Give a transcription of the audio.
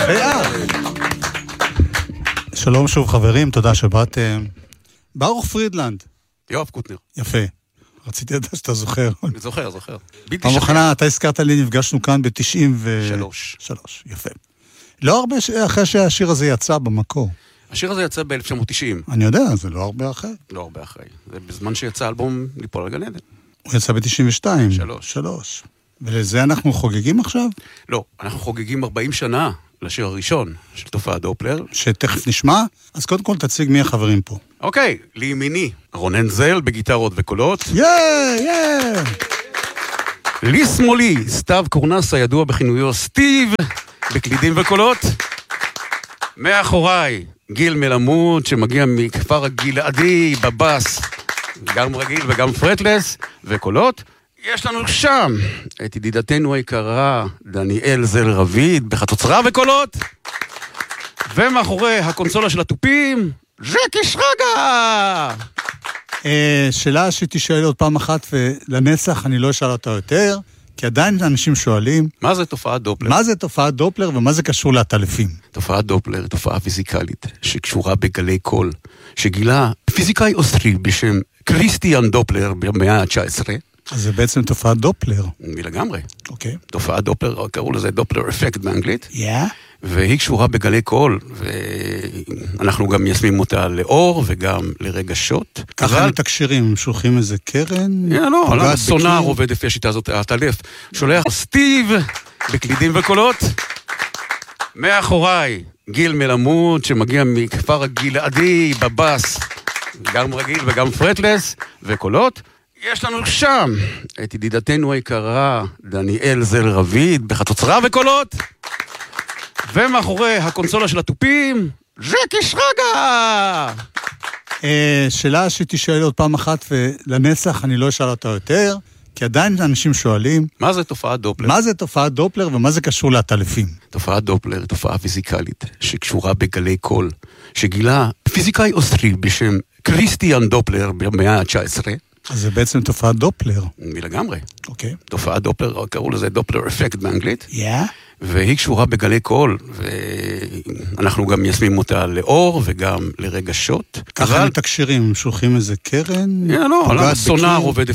שלום שוב חברים, תודה שבאתם. ברוך פרידלנד. יואב קוטנר. יפה. רציתי לדעת שאתה זוכר. זוכר. פעם אחרונה, אתה הזכרת לי, נפגשנו כאן ב-93. יפה. לא הרבה אחרי שהשיר הזה יצא במקור. השיר הזה יצא ב-1990. אני יודע, זה לא הרבה אחרי. לא הרבה אחרי. זה בזמן שיצא אלבום ליפול על גן עדן. הוא יצא ב-92. 3. ולזה אנחנו חוגגים עכשיו? לא, אנחנו חוגגים 40 שנה לשיר הראשון של תופעת דופלר. שתכף נשמע. אז קודם כל תציג מי החברים פה. אוקיי, לימיני, רונן זל בגיטרות וקולות. לשמאלי, סתיו קורנס הידוע בכינויו סטיב, בקלידים וקולות. מאחוריי, גיל מלמוד שמגיע מכפר הגלעדי בבאס, גם רגיל וגם פרטלס וקולות. יש לנו שם את ידידתנו היקרה דניאל זל רביד בחצוצרה וקולות. ומאחורי הקונסולה של הטופים, ז'קי שרגא. שאלה שתשאל עוד פעם אחת ולנצח אני לא אשאל אותה יותר, כי עדיין אנשים שואלים מה זה תופעת דופלר? מה זה תופעת דופלר ומה זה קשור לעטלפים? תופעת דופלר, תופעה פיזיקלית שקשורה בגלי קול, שגילה פיזיקאי אוסטרי בשם קריסטיאן דופלר במאה ה-19. אז זה בעצם תופעת דופלר. מלגמרי. אוקיי. תופעת דופלר, קראו לזה דופלר אפקט באנגלית. כן. והיא קשורה בגלי קול, ואנחנו גם מיישמים אותה לאור וגם לרגשות. ככה מתקשרים, הם שולחים איזה קרן? לא, סונר עובד לפי השיטה הזאת, הטלף. שולח סטיב בקלידים וקולות. מאחוריי, גיל מלמוד שמגיע מכפר הגלעדי בבאס, גם רגיל וגם פרטלס וקולות. יש לנו שם את ידידתנו היקרה דניאל זל רביד בחצוצרה וקולות. ומאחורי הקונסולה של הטופים, ז'קי שרגא. שאלה שתשאל עוד פעם אחת ולנצח אני לא אשאל אותה יותר, כי עדיין אנשים שואלים מה זה תופעת דופלר? מה זה תופעת דופלר ומה זה קשור לעטלפים? תופעת דופלר, תופעה פיזיקלית שקשורה בגלי קול, שגילה פיזיקאי אוסטרי בשם קריסטיאן דופלר במאה ה-19. אז זה בעצם תופעת דופלר. מלגמרי. אוקיי. תופעת דופלר, קראו לזה דופלר אפקט באנגלית. כן. והיא קשורה בגלי קול, ואנחנו גם מיישמים אותה לאור וגם לרגשות. ככה מתקשרים, הם שולחים איזה קרן? לא, סונר עובד